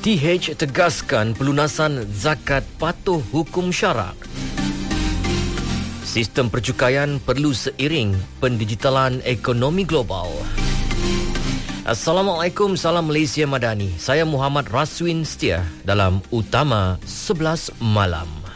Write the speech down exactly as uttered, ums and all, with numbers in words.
D H tegaskan pelunasan zakat patuh hukum syarak. Sistem percukaian perlu seiring pendigitalan ekonomi global. Assalamualaikum, salam Malaysia Madani. Saya Muhammad Raswin Setia dalam Utama sebelas Malam.